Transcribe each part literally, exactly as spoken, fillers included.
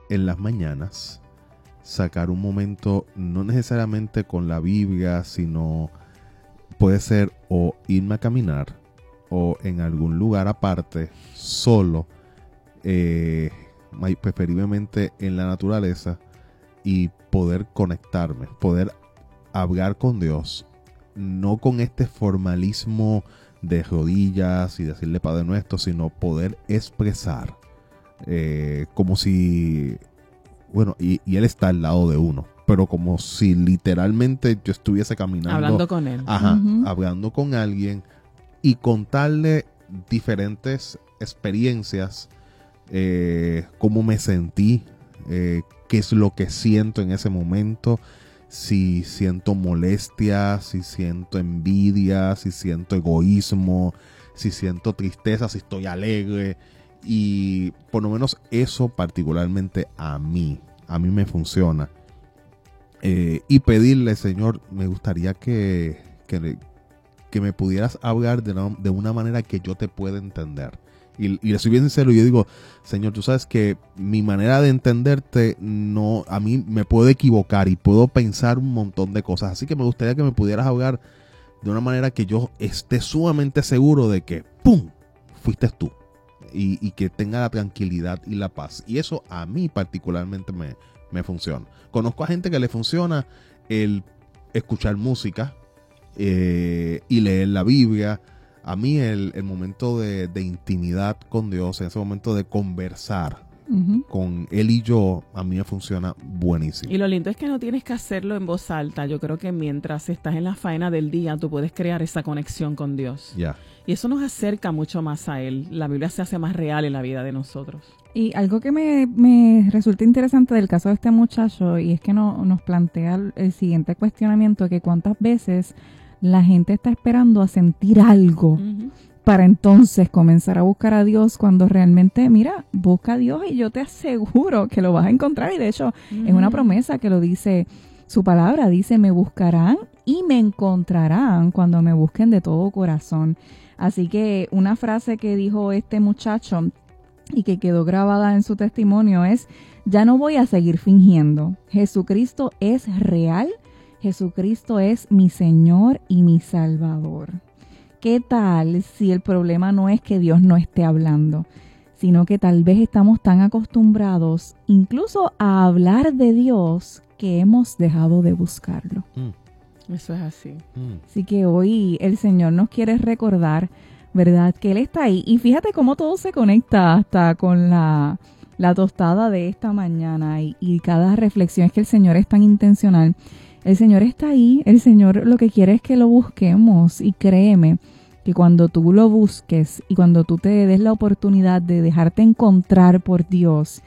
en las mañanas sacar un momento, no necesariamente con la Biblia, sino puede ser o irme a caminar o en algún lugar aparte, solo, eh, preferiblemente en la naturaleza, y poder conectarme, poder hablar con Dios, no con este formalismo de rodillas y decirle Padre Nuestro, sino poder expresar eh, como si, bueno, y, y Él está al lado de uno, pero como si literalmente yo estuviese caminando, hablando con Él, ajá, uh-huh. hablando con alguien y contarle diferentes experiencias, eh, cómo me sentí, eh, qué es lo que siento en ese momento, si siento molestia, si siento envidia, si siento egoísmo, si siento tristeza, si estoy alegre. Y por lo menos eso particularmente a mí, a mí me funciona. Eh, y pedirle, Señor, me gustaría que, que, que me pudieras hablar de una, de una manera que yo te pueda entender. Y, y le soy bien sincero, yo digo, Señor, tú sabes que mi manera de entenderte, no, a mí me puedo equivocar y puedo pensar un montón de cosas. Así que me gustaría que me pudieras hablar de una manera que yo esté sumamente seguro de que, ¡pum!, fuiste tú. Y, y que tenga la tranquilidad y la paz. Y eso a mí particularmente me, me funciona. Conozco a gente que le funciona el escuchar música eh, y leer la Biblia. A mí el, el momento de, de intimidad con Dios, en ese momento de conversar uh-huh. con Él y yo, a mí me funciona buenísimo. Y lo lindo es que no tienes que hacerlo en voz alta. Yo creo que mientras estás en la faena del día, tú puedes crear esa conexión con Dios. Ya. Yeah. Y eso nos acerca mucho más a Él. La Biblia se hace más real en la vida de nosotros. Y algo que me, me resulta interesante del caso de este muchacho, y es que no, nos plantea el, el siguiente cuestionamiento, que cuántas veces la gente está esperando a sentir algo uh-huh. para entonces comenzar a buscar a Dios, cuando realmente, mira, busca a Dios y yo te aseguro que lo vas a encontrar. Y de hecho uh-huh. es una promesa que lo dice su palabra, dice, me buscarán y me encontrarán cuando me busquen de todo corazón. Así que una frase que dijo este muchacho y que quedó grabada en su testimonio es: ya no voy a seguir fingiendo. Jesucristo es real. Jesucristo es mi Señor y mi Salvador. ¿Qué tal si el problema no es que Dios no esté hablando, sino que tal vez estamos tan acostumbrados incluso a hablar de Dios que hemos dejado de buscarlo? Mm. Eso es así. Mm. Así que hoy el Señor nos quiere recordar, ¿verdad?, que Él está ahí. Y fíjate cómo todo se conecta hasta con la, la tostada de esta mañana y, y cada reflexión. Es que el Señor es tan intencional. El Señor está ahí, el Señor lo que quiere es que lo busquemos, y créeme que cuando tú lo busques y cuando tú te des la oportunidad de dejarte encontrar por Dios,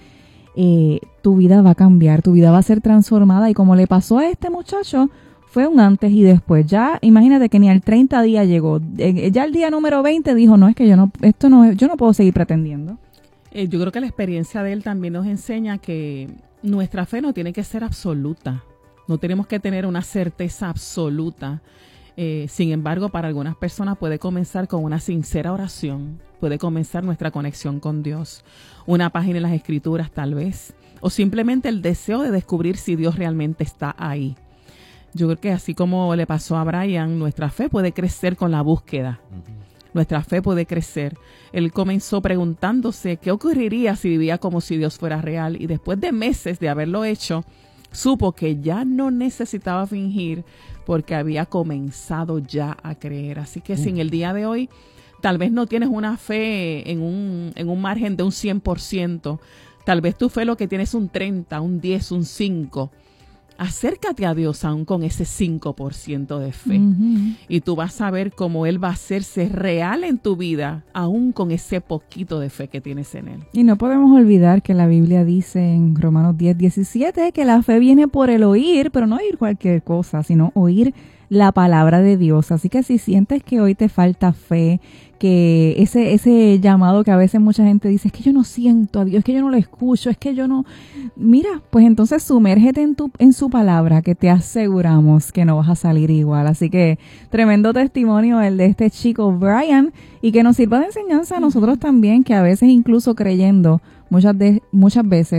eh, tu vida va a cambiar, tu vida va a ser transformada, y como le pasó a este muchacho, fue un antes y después. Ya imagínate que ni al treinta día llegó, eh, ya el día número veinte dijo, no, es que yo no, esto no, yo no puedo seguir pretendiendo. Eh, yo creo que la experiencia de él también nos enseña que nuestra fe no tiene que ser absoluta. No tenemos que tener una certeza absoluta. Eh, sin embargo, para algunas personas puede comenzar con una sincera oración. Puede comenzar nuestra conexión con Dios. Una página en las Escrituras tal vez. O simplemente el deseo de descubrir si Dios realmente está ahí. Yo creo que así como le pasó a Brian, nuestra fe puede crecer con la búsqueda. Uh-huh. Nuestra fe puede crecer. Él comenzó preguntándose qué ocurriría si vivía como si Dios fuera real. Y después de meses de haberlo hecho, supo que ya no necesitaba fingir porque había comenzado ya a creer. Así que mm. si en el día de hoy tal vez no tienes una fe en un, en un margen de un cien por ciento, tal vez tu fe lo que tienes un treinta, un diez, un cinco, acércate a Dios aún con ese cinco por ciento de fe. Uh-huh. Y tú vas a ver cómo Él va a hacerse real en tu vida, aún con ese poquito de fe que tienes en Él. Y no podemos olvidar que la Biblia dice en Romanos diez, diecisiete que la fe viene por el oír, pero no oír cualquier cosa, sino oír la palabra de Dios. Así que si sientes que hoy te falta fe, que ese ese llamado que a veces mucha gente dice, es que yo no siento a Dios, es que yo no lo escucho, es que yo no... Mira, pues entonces sumérgete en, tu, en su palabra, que te aseguramos que no vas a salir igual. Así que tremendo testimonio el de este chico Brian, y que nos sirva de enseñanza a nosotros también, que a veces incluso creyendo, muchas, de, muchas veces